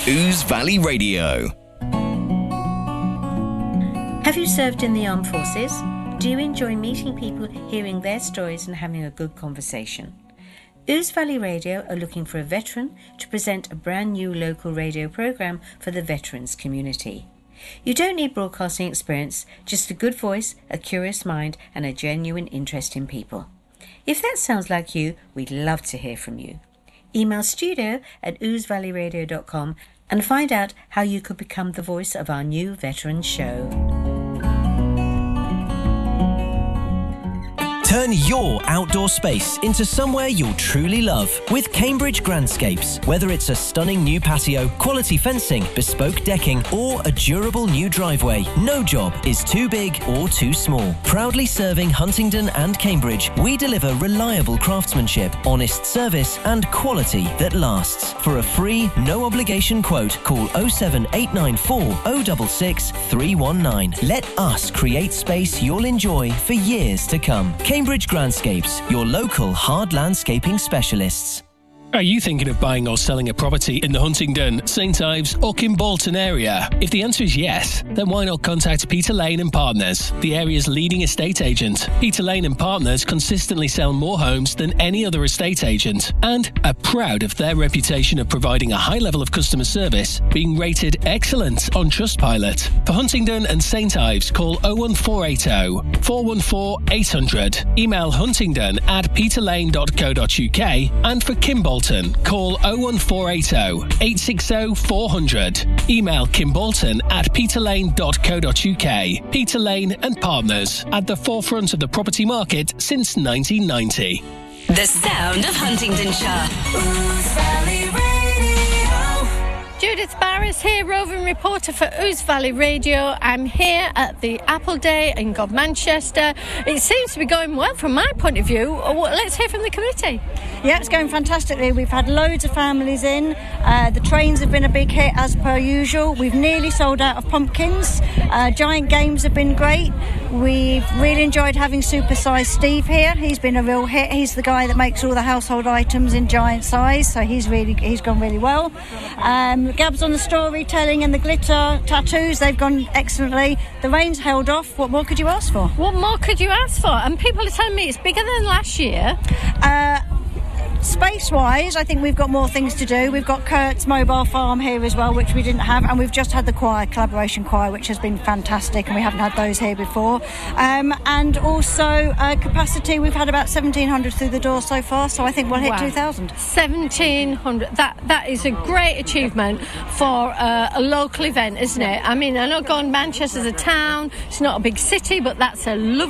Ouse Valley Radio. Have you served in the armed forces? Do you enjoy meeting people, hearing their stories and having a good conversation? Ouse Valley Radio are looking for a veteran to present a brand new local radio programme for the veterans community. You don't need broadcasting experience, just a good voice, a curious mind and a genuine interest in people. If that sounds like you, we'd love to hear from you. Email studio@ousevalleyradio.com and find out how you could become the voice of our new veteran show. Turn your outdoor space into somewhere you'll truly love with Cambridge Grandscapes. Whether it's a stunning new patio, quality fencing, bespoke decking, or a durable new driveway, no job is too big or too small. Proudly serving Huntingdon and Cambridge, we deliver reliable craftsmanship, honest service, and quality that lasts. For a free, no-obligation quote, call 07894 066 319. Let us create space you'll enjoy for years to come. Cambridge Grandscapes, your local hard landscaping specialists. Are you thinking of buying or selling a property in the Huntingdon, St Ives or Kimbolton area? If the answer is yes, then why not contact Peter Lane and Partners, the area's leading estate agent. Peter Lane and Partners consistently sell more homes than any other estate agent and are proud of their reputation of providing a high level of customer service, being rated excellent on Trustpilot. For Huntingdon and St Ives, call 01480 414 800. Email huntingdon@peterlane.co.uk, and for Kimbolton, call 01480 860 400. Email kimbolton@peterlane.co.uk. Peter Lane and Partners, at the forefront of the property market since 1990. The sound of Huntingdonshire. Ouse Valley Radio. Judith Barris here, roving reporter for Ouse Valley Radio. I'm here at the Apple Day in Godmanchester. It seems to be going well from my point of view. Let's hear from the committee. Yeah, it's going fantastically. We've had loads of families in. The trains have been a big hit as per usual. We've nearly sold out of pumpkins. Giant games have been great. We've really enjoyed having Supersize Steve here. He's been a real hit. He's the guy that makes all the household items in giant size, so he's gone really well. Gabs on the storytelling and the glitter tattoos, they've gone excellently. The rain's held off. What more could you ask for? What more could you ask for? And people are telling me it's bigger than last year. Space-wise, I think we've got more things to do. We've got Kurt's mobile farm here as well, which we didn't have, and we've just had the choir, collaboration choir, which has been fantastic, and we haven't had those here before. And also capacity, we've had about 1,700 through the door so far, so I think we'll hit 2,000. 1,700. That is a great achievement for a local event, isn't it? I mean, I know Manchester's a town, it's not a big city, but that's a lovely